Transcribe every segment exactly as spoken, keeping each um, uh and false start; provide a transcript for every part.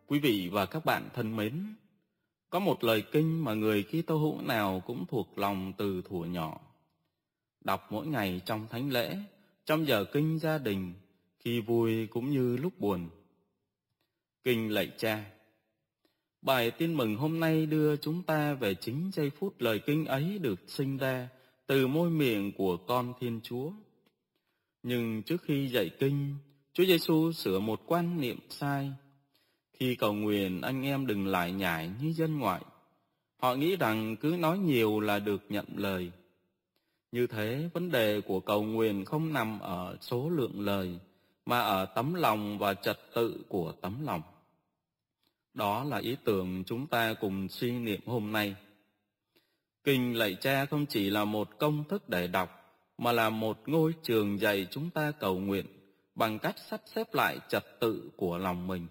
Quý vị và các bạn thân mến, có một lời kinh mà người Kitô hữu nào cũng thuộc lòng từ thuở nhỏ. Đọc mỗi ngày trong thánh lễ, trong giờ kinh gia đình, khi vui cũng như lúc buồn. Kinh Lạy Cha. Bài tin mừng hôm nay đưa chúng ta về chính giây phút lời kinh ấy được sinh ra từ môi miệng của con Thiên Chúa. Nhưng trước khi dạy kinh, Chúa Giêsu sửa một quan niệm sai. Khi cầu nguyện, anh em đừng lại nhải như dân ngoại. Họ nghĩ rằng cứ nói nhiều là được nhận lời. Như thế, vấn đề của cầu nguyện không nằm ở số lượng lời, mà ở tấm lòng và trật tự của tấm lòng. Đó là ý tưởng chúng ta cùng suy niệm hôm nay. Kinh Lạy Cha không chỉ là một công thức để đọc, mà là một ngôi trường dạy chúng ta cầu nguyện bằng cách sắp xếp lại trật tự của lòng mình.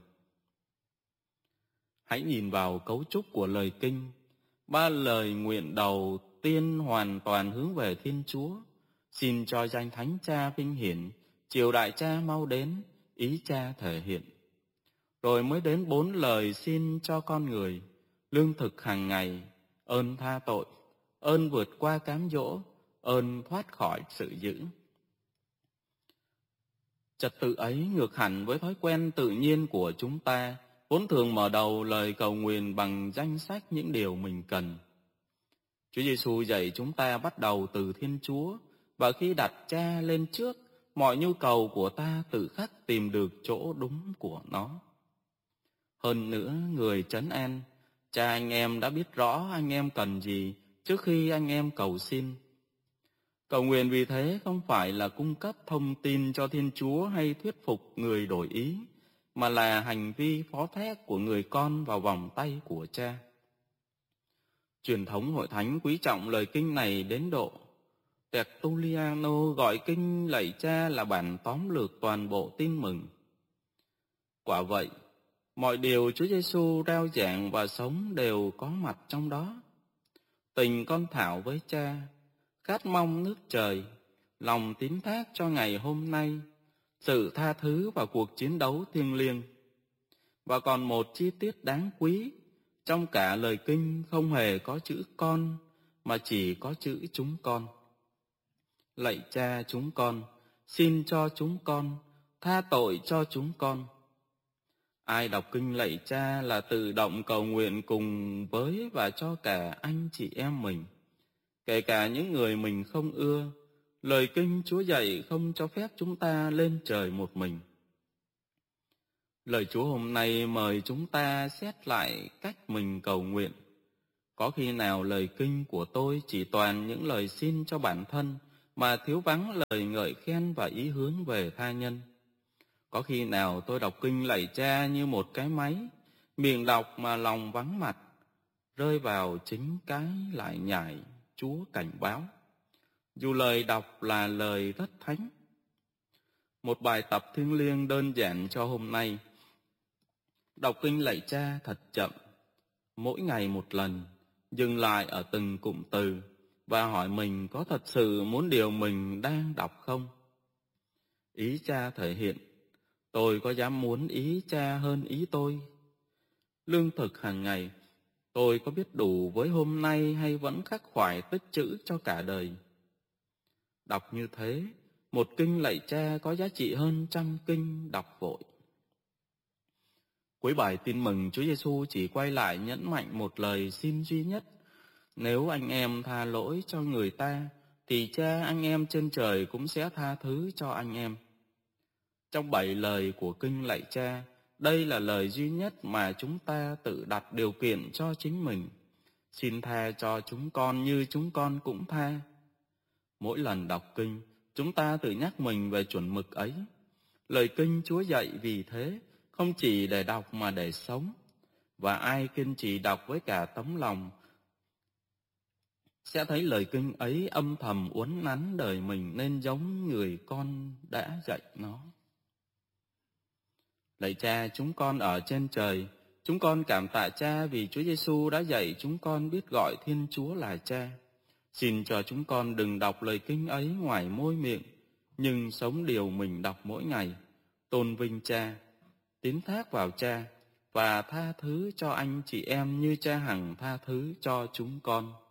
Hãy nhìn vào cấu trúc của lời kinh. Ba lời nguyện đầu tiên hoàn toàn hướng về Thiên Chúa. Xin cho danh Thánh Cha vinh hiển, triều Đại Cha mau đến, ý Cha thể hiện. Rồi mới đến bốn lời xin cho con người, lương thực hàng ngày, ơn tha tội, ơn vượt qua cám dỗ, ơn thoát khỏi sự dữ. Trật tự ấy ngược hẳn với thói quen tự nhiên của chúng ta, vốn thường mở đầu lời cầu nguyện bằng danh sách những điều mình cần. Chúa Giêsu dạy chúng ta bắt đầu từ Thiên Chúa, và khi đặt Cha lên trước, mọi nhu cầu của ta tự khắc tìm được chỗ đúng của nó. Hơn nữa, người trấn an, Cha anh em đã biết rõ anh em cần gì trước khi anh em cầu xin. Cầu nguyện vì thế không phải là cung cấp thông tin cho Thiên Chúa hay thuyết phục người đổi ý, mà là hành vi phó thác của người con vào vòng tay của Cha. Truyền thống hội thánh quý trọng lời kinh này đến độ Tertulliano gọi kinh Lạy Cha là bản tóm lược toàn bộ tin mừng. Quả vậy, mọi điều Chúa Giêsu rao giảng và sống đều có mặt trong đó. Tình con thảo với Cha, khát mong nước trời, lòng tín thác cho ngày hôm nay, sự tha thứ và cuộc chiến đấu thiêng liêng. Và còn một chi tiết đáng quý, trong cả lời kinh không hề có chữ con, mà chỉ có chữ chúng con. Lạy Cha chúng con, xin cho chúng con, tha tội cho chúng con. Ai đọc kinh Lạy Cha là tự động cầu nguyện cùng với và cho cả anh chị em mình, kể cả những người mình không ưa. Lời kinh Chúa dạy không cho phép chúng ta lên trời một mình. Lời Chúa hôm nay mời chúng ta xét lại cách mình cầu nguyện. Có khi nào lời kinh của tôi chỉ toàn những lời xin cho bản thân, mà thiếu vắng lời ngợi khen và ý hướng về tha nhân? Có khi nào tôi đọc kinh Lạy Cha như một cái máy, miệng đọc mà lòng vắng mặt, rơi vào chính cái lại nhải Chúa cảnh báo, dù lời đọc là lời rất thánh? Một bài tập thiêng liêng đơn giản cho hôm nay. Đọc kinh Lạy Cha thật chậm, mỗi ngày một lần, dừng lại ở từng cụm từ và hỏi mình có thật sự muốn điều mình đang đọc không? Ý Cha thể hiện, tôi có dám muốn ý Cha hơn ý tôi? Lương thực hàng ngày, tôi có biết đủ với hôm nay hay vẫn khắc khoải tích trữ cho cả đời? Đọc như thế, một kinh Lạy Cha có giá trị hơn trăm kinh đọc vội. Cuối bài tin mừng, Chúa Giêsu chỉ quay lại nhấn mạnh một lời xin duy nhất. Nếu anh em tha lỗi cho người ta, thì Cha anh em trên trời cũng sẽ tha thứ cho anh em. Trong bảy lời của kinh Lạy Cha, đây là lời duy nhất mà chúng ta tự đặt điều kiện cho chính mình. Xin tha cho chúng con như chúng con cũng tha. Mỗi lần đọc kinh, chúng ta tự nhắc mình về chuẩn mực ấy. Lời kinh Chúa dạy vì thế, không chỉ để đọc mà để sống. Và ai kiên trì đọc với cả tấm lòng, sẽ thấy lời kinh ấy âm thầm uốn nắn đời mình nên giống người con đã dạy nó. Lạy Cha chúng con ở trên trời, chúng con cảm tạ Cha vì Chúa Giêsu đã dạy chúng con biết gọi Thiên Chúa là Cha. Xin cho chúng con đừng đọc lời kinh ấy ngoài môi miệng, nhưng sống điều mình đọc mỗi ngày, tôn vinh Cha, tín thác vào Cha, và tha thứ cho anh chị em như Cha hằng tha thứ cho chúng con.